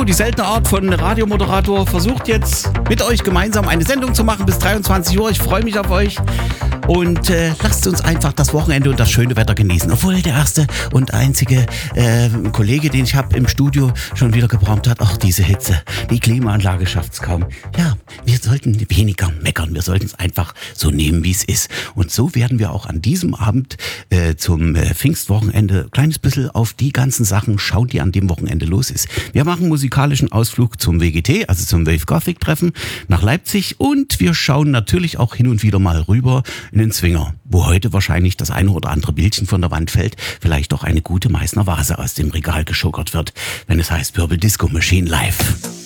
So, die seltene Art von Radiomoderator versucht jetzt mit euch gemeinsam eine Sendung zu machen bis 23 Uhr. Ich freue mich auf euch. Und lasst uns einfach das Wochenende und das schöne Wetter genießen. Obwohl der erste und einzige Kollege, den ich habe im Studio, schon wieder gebraucht hat. Ach, diese Hitze. Die Klimaanlage schafft's kaum. Ja, wir sollten weniger meckern. Wir sollten es einfach so nehmen, wie es ist. Und so werden wir auch an diesem Abend zum Pfingstwochenende ein kleines bisschen auf die ganzen Sachen schauen, die an dem Wochenende los ist. Wir machen musikalischen Ausflug zum WGT, also zum Wave Gothic Treffen nach Leipzig. Und wir schauen natürlich auch hin und wieder mal rüber in den Zwinger, wo heute wahrscheinlich das eine oder andere Bildchen von der Wand fällt, vielleicht auch eine gute Meißner Vase aus dem Regal geschuckert wird, wenn es heißt Purple Disco Machine live.